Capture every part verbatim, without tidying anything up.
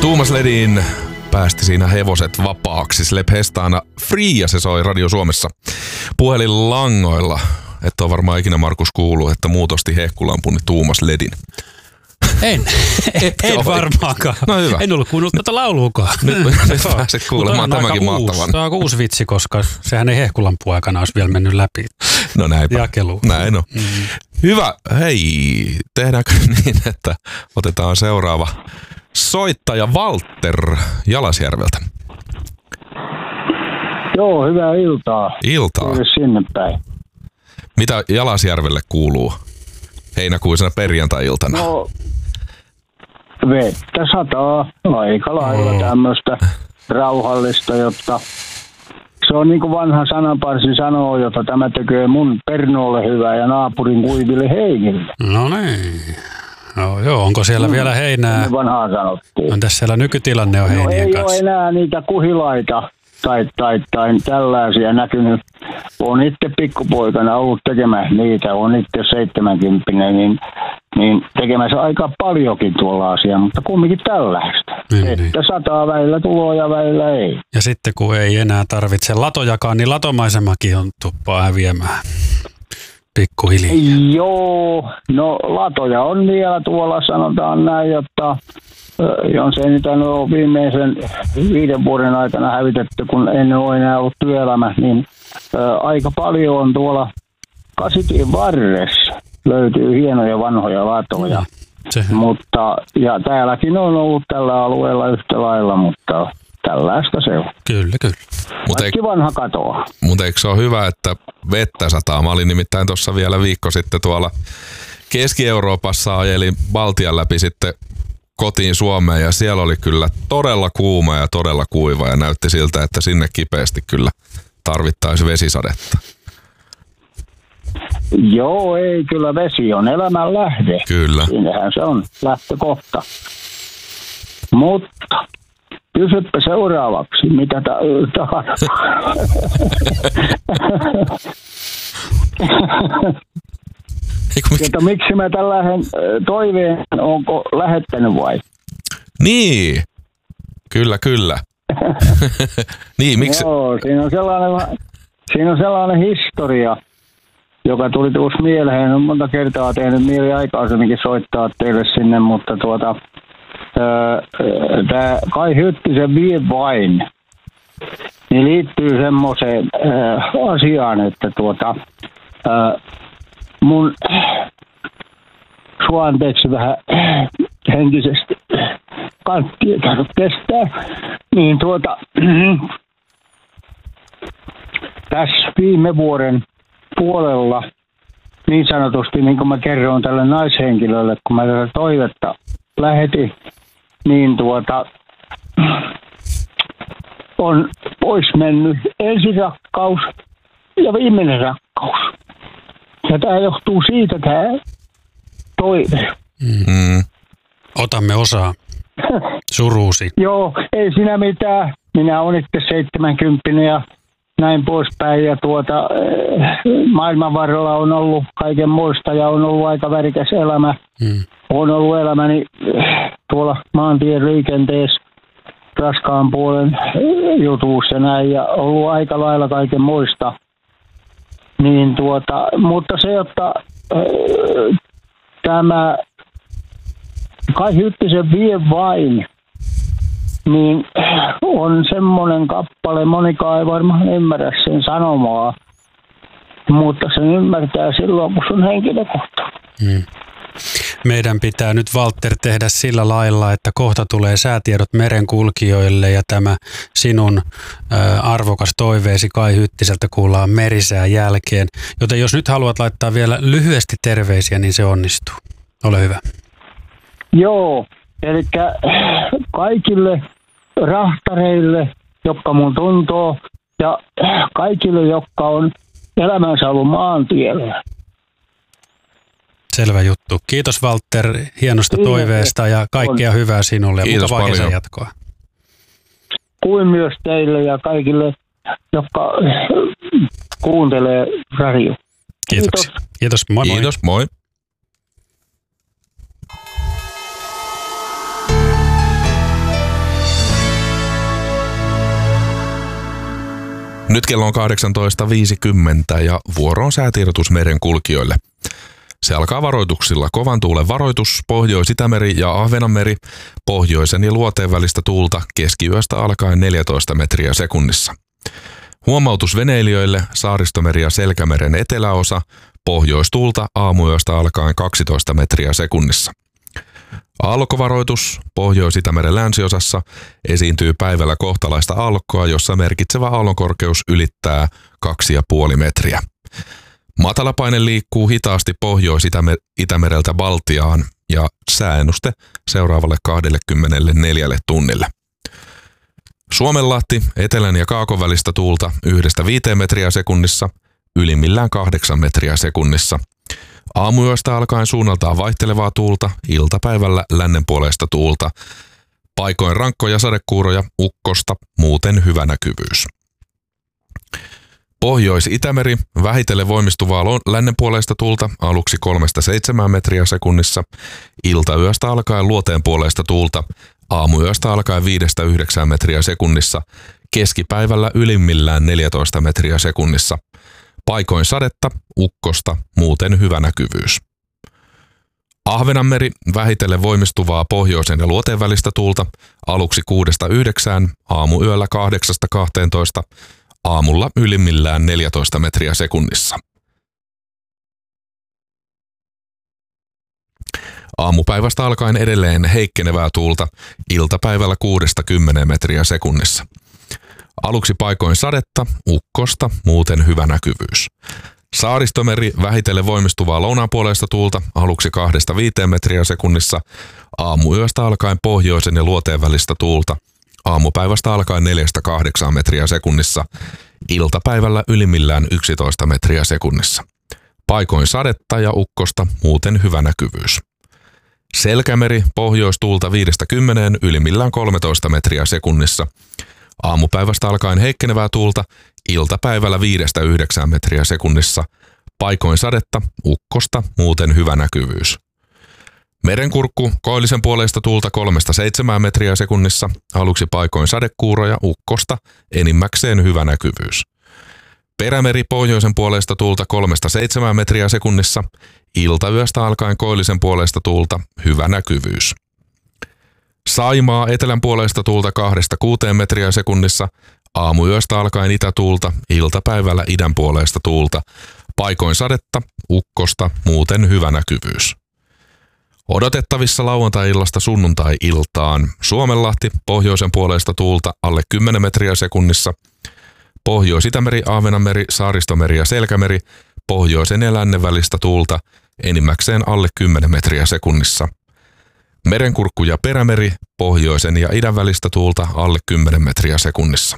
Tuomas Ledin päästi siinä hevoset vapaaksi. Släpp hästarna fria, se soi Radio Suomessa puhelinlangoilla. Että on varmaan ikinä, Markus, kuullut, että muutosti hehkulampun Tuomas Ledin. En, en varmaankaan. No hyvä. En ollut kuunnellut tätä lauluakaan. Nyt, nyt pääset kuulemaan tämänkin mahtavan. Tämä on uusi vitsi, koska sehän ei hehkulampu aikana olisi vielä mennyt läpi. No näinpä. Jakelu. Näin on. Mm. Hyvä. Hei, tehdäänkö niin, että otetaan seuraava soittaja Walter Jalasjärveltä. Joo, hyvää iltaa. Iltaa. Kiitos sinne päin. Mitä Jalasjärvelle kuuluu heinäkuisena perjantai-iltana? No, vettä sataa aika lailla oh. tämmöistä rauhallista, jotta se on niin kuin vanha sananparsi sanoo, jota tämä tekee mun pernolle hyvää ja naapurin kuiville heinille. No niin. No joo, onko siellä mm. vielä heinää? Vanhaa sanottiin. Entäs siellä nykytilanne on heinien no, ei kanssa? Ei ole enää niitä kuhilaita tai, tai, tai tällaisia näkynyt. Olen itse pikkupoikana ollut tekemässä niitä. Olen itse seitsemänkymppinen, niin, niin tekemässä aika paljonkin tuolla asiaa, mutta kumminkin tällaista. Niin, että niin. sataa välillä tuloa ja välillä ei. Ja sitten kun ei enää tarvitse latojakaan, niin latomaisemakin on tuppaa häviämään. Pikkuhiljaa. Joo, no latoja on vielä tuolla, sanotaan näin, jotta jos ei nyt ole viimeisen viiden vuoden aikana hävitetty, kun en ole enää ollut työelämä, niin ä, aika paljon on tuolla Kasitien varressa. Löytyy hienoja vanhoja latoja, Sehän. mutta ja täälläkin on ollut tällä alueella yhtä lailla, mutta tällaista se on. Kyllä, kyllä. Kaikki vanha katoaa. Mutta eikö se ole hyvä, että vettä sataa? Mä olin nimittäin tuossa vielä viikko sitten tuolla Keski-Euroopassa, ajelin Baltian läpi sitten kotiin Suomeen ja siellä oli kyllä todella kuuma ja todella kuiva ja näytti siltä, että sinne kipeästi kyllä tarvittaisi vesisadetta. Joo, ei, kyllä vesi on elämän lähde. Kyllä. Siinähän se on lähtökohta. Mutta kysyppä seuraavaksi, mitä tahansa. Että miksi mä tällaisen toiveen, onko lähettänyt vai? Niin, kyllä, kyllä. niin, miksi? Joo, siinä on sellainen, siinä on sellainen historia, joka tuli tuossa mieleen. On monta kertaa tehnyt mieli aikaisemminkin soittaa teille sinne, mutta tuota, tämä Kai Hyttisen Vie vain, niin liittyy semmoiseen ää, asiaan, että tuota, ää, mun sua anteeksi vähän henkisesti kantti ei tarvitse kestää, niin tuota, tässä viime vuoden puolella niin sanotusti, niin kuin mä kerroin tälle naishenkilölle, kun mä tätä toivetta lähetin, niin tuota on pois mennyt ensirakkaus ja viimeinen rakkaus. Ja tämä johtuu siitä tämä toive. Mm. Otamme osaa suruusi. Joo, ei siinä mitään. Minä olen itse seitsemänkymppinen ja näin poispäin. Ja tuota, maailman varrella on ollut kaiken muista ja on ollut aika värikäs elämä. Mm. On ollut elämäni tuolla maantien liikenteessä raskaan puolen jutuissa näin ja ollut aika lailla kaiken muista. Niin tuota, mutta se, että äh, tämä Kai Hyttisen Vie vain, niin on semmoinen kappale, monikaan ei varmaan ymmärrä sen sanomaa, mutta sen ymmärtää silloin, kun se on henkilökohtainen. Hmm. Meidän pitää nyt, Walter, tehdä sillä lailla, että kohta tulee säätiedot merenkulkijoille ja tämä sinun ä, arvokas toiveesi Kai Hyttiseltä kuullaan merisään jälkeen. Joten jos nyt haluat laittaa vielä lyhyesti terveisiä, niin se onnistuu. Ole hyvä. Joo, eli kaikille rahtareille, jotka mun tuntoo, ja kaikille, jotka on elämänsä ollut maantiellä. Selvä juttu. Kiitos, Walter, hienosta Kiitos. Toiveesta ja kaikkea on. Hyvää sinulle ja Kiitos mukavaa kesän paljon. jatkoa. Kuin myös teille ja kaikille, jotka kuuntelee radio. Kiitoksia. Kiitos. Kiitos. Moi moi. Kiitos, moi. Nyt kello on kahdeksantoista viisikymmentä ja vuoro on säätiedotus merenkulkijoille. Se alkaa varoituksilla. Kovan tuulen varoitus, Pohjois-Itämeri ja Ahvenanmeri, pohjoisen ja luoteen välistä tuulta keskiyöstä alkaen neljätoista metriä sekunnissa. Huomautus veneilijöille, Saaristomeri ja Selkämeren eteläosa, pohjoistuulta aamuyöstä alkaen kaksitoista metriä sekunnissa. Aallokkovaroitus, Pohjois-Itämeren länsiosassa esiintyy päivällä kohtalaista aallokkoa, jossa merkitsevä aallonkorkeus ylittää kaksi pilkku viisi metriä. Matalapaine liikkuu hitaasti Pohjois-Itämereltä Baltiaan ja sääennuste seuraavalle kaksikymmentäneljä tunnille. Suomenlahti, etelän ja kaakon välistä tuulta yhdestä viiteen metriä sekunnissa, ylimmillään kahdeksan metriä sekunnissa. Aamuyöstä alkaen suunnaltaan vaihtelevaa tuulta, iltapäivällä lännenpuoleista tuulta. Paikoin rankkoja sadekuuroja, ukkosta, muuten hyvä näkyvyys. Pohjois-Itämeri, vähitellen voimistuvaa lännenpuoleista tuulta, aluksi kolmesta seitsemään metriä sekunnissa. Iltayöstä alkaen luoteenpuoleista tuulta, aamuyöstä alkaen viidestä yhdeksään metriä sekunnissa. Keskipäivällä ylimmillään neljätoista metriä sekunnissa. Paikoin sadetta, ukkosta, muuten hyvä näkyvyys. Ahvenanmeri, vähitellen voimistuvaa pohjoisen ja luoteen välistä tuulta, aluksi kuudesta yhdeksään, aamuyöllä kahdeksasta kahteentoista, aamulla ylimmillään neljätoista metriä sekunnissa. Aamupäivästä alkaen edelleen heikkenevää tuulta, iltapäivällä kuudesta kymmeneen metriä sekunnissa. Aluksi paikoin sadetta, ukkosta, muuten hyvä näkyvyys. Saaristomeri, vähitellen voimistuvaa lounaanpuoleista tuulta, aluksi kahdesta viiteen metriä sekunnissa, aamuyöstä alkaen pohjoisen ja luoteen välistä tuulta, aamupäivästä alkaen neljästä kahdeksaan metriä sekunnissa, iltapäivällä ylimmillään yksitoista metriä sekunnissa. Paikoin sadetta ja ukkosta, muuten hyvä näkyvyys. Selkämeri, pohjoistuulta viidestä kymmeneen, ylimmillään kolmetoista metriä sekunnissa. Aamupäivästä alkaen heikkenevää tuulta, iltapäivällä viidestä yhdeksään metriä sekunnissa. Paikoin sadetta, ukkosta, muuten hyvä näkyvyys. Merenkurkku, koillisen puoleista tuulta kolmesta seitsemään metriä sekunnissa, aluksi paikoin sadekuuroja, ukkosta, enimmäkseen hyvä näkyvyys. Perämeri, pohjoisen puoleista tuulta kolmesta seitsemään metriä sekunnissa, iltayöstä alkaen koillisen puoleista tuulta, hyvä näkyvyys. Saimaa, etelän puoleista tuulta kahdesta kuuteen metriä sekunnissa, aamuyöstä alkaen itätuulta, iltapäivällä idän puoleista tuulta, paikoin sadetta, ukkosta, muuten hyvä näkyvyys. Odotettavissa lauantai-illasta sunnuntai-iltaan. Suomenlahti, pohjoisen puoleista tuulta alle kymmenen metriä sekunnissa. Pohjois-Itämeri, Ahvenanmeri, Saaristomeri ja Selkämeri, pohjoisen ja lännen välistä tuulta, enimmäkseen alle kymmenen metriä sekunnissa. Merenkurkku ja Perämeri, pohjoisen ja idän välistä tuulta alle kymmenen metriä sekunnissa.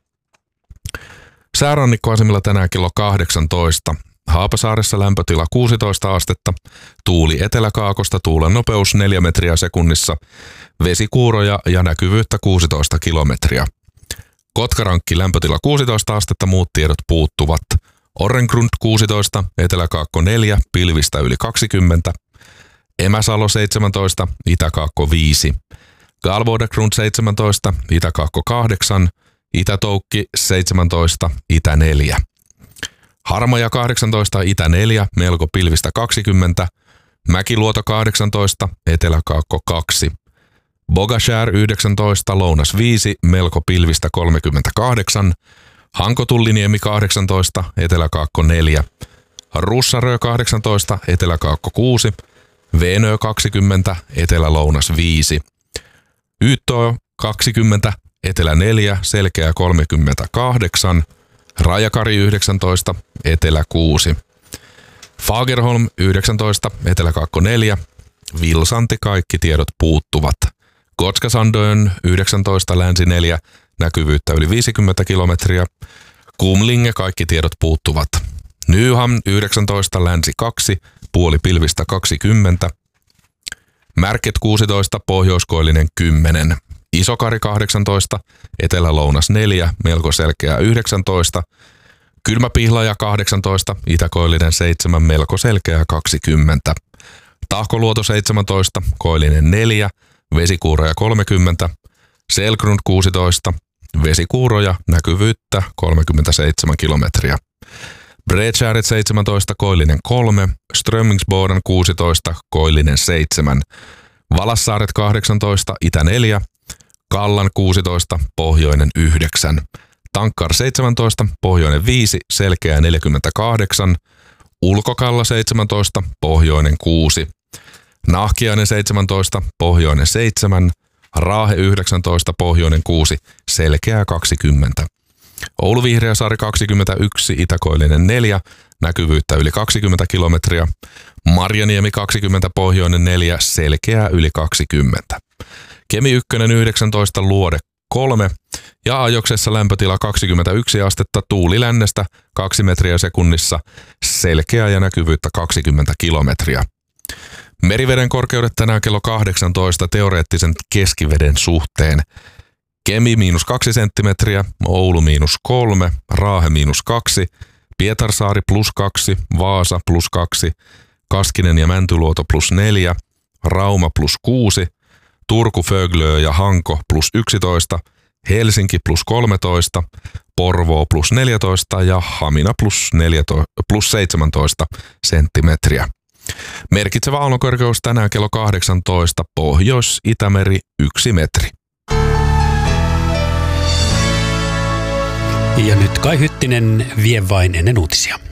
Säärannikkoasemilla tänään kello kahdeksantoista. Haapasaaressa lämpötila kuusitoista astetta, tuuli eteläkaakosta, tuulen nopeus neljä metriä sekunnissa, vesikuuroja ja näkyvyyttä kuusitoista kilometriä. Kotkarankki lämpötila kuusitoista astetta, muut tiedot puuttuvat. Orrengrund kuusitoista, eteläkaakko neljä, pilvistä yli kaksikymmentä. Emäsalo seitsemäntoista, itäkaakko viisi. Galvodegrund seitsemäntoista, itäkaakko kahdeksan, Itätoukki seitsemäntoista, itä neljä. Harmaja kahdeksantoista, itä neljä, melko pilvistä kaksikymmentä. Mäkiluoto kahdeksantoista, eteläkaakko kaksi. Bogashär yhdeksäntoista, lounas viisi, melko pilvistä kolmekymmentäkahdeksan. Hankotulliniemi kahdeksantoista, eteläkaakko neljä. Russarö kahdeksantoista, eteläkaakko kuusi. Veenö kaksikymmentä, etelä-lounas viisi. Yyttö kaksikymmentä, etelä neljä, selkeä kolmekymmentäkahdeksan. Rajakari yhdeksäntoista, etelä kuusi. Fagerholm yhdeksäntoista, eteläkaakko neljä. Vilsanti, kaikki tiedot puuttuvat. Gotskasandön yhdeksäntoista, länsi neljä, näkyvyyttä yli viisikymmentä kilometriä. Kumlinge, kaikki tiedot puuttuvat. Nyhamn yhdeksäntoista, länsi kaksi, puoli pilvistä kaksikymmentä. Märket kuusitoista, pohjoiskoillinen kymmenen. Isokari kahdeksantoista, etelä-lounas neljä, melko selkeä yhdeksäntoista. Kylmäpihlaja kahdeksantoista, itäkoillinen seitsemän, melko selkeä kaksikymmentä. Tahkoluoto seitsemäntoista, koillinen neljä, vesikuuroja kolmekymmentä. Selgrund kuusitoista, vesikuuroja, näkyvyyttä kolmekymmentäseitsemän kilometriä. Bredskärret seitsemäntoista, koillinen kolme, Strömmingsboden kuusitoista, koillinen seitsemän, Valassaaret kahdeksantoista, itä neljä, Kallan kuusitoista, pohjoinen yhdeksän, Tankkar seitsemäntoista, pohjoinen viisi, selkeä neljäkymmentäkahdeksan, Ulkokalla seitsemäntoista, pohjoinen kuusi, Nahkiainen seitsemäntoista, pohjoinen seitsemän, Raahe yhdeksäntoista, pohjoinen kuusi, selkeää kaksikymmentä. Oulu Vihreäsaari kaksikymmentäyksi, itäkoillinen neljä, näkyvyyttä yli kaksikymmentä kilometriä. Marjaniemi kaksikymmentä, pohjoinen neljä, selkeää yli kaksikymmentä. Kemi ykkönen yhdeksäntoista, Luode kolme ja Ajoksessa lämpötila kaksikymmentäyksi astetta, tuuli lännestä kaksi metriä sekunnissa, selkeää ja näkyvyyttä kaksikymmentä kilometriä. Meriveden korkeudet tänään kello kahdeksantoista teoreettisen keskiveden suhteen. Kemi miinus kaksi senttimetriä, Oulu miinus kolme, Raahe miinus kaksi, Pietarsaari plus kaksi, Vaasa plus kaksi, Kaskinen ja Mäntyluoto plus neljä, Rauma plus kuusi, Turku, Föglö ja Hanko plus yksitoista, Helsinki plus kolmetoista, Porvoo plus neljätoista ja Hamina plus, neljätoista, plus seitsemäntoista senttimetriä. Merkitsevä aallonkorkeus tänään kello kahdeksantoista, Pohjois-Itämeri yksi metri. Ja nyt Kai Hyttinen vie vain ennen uutisia.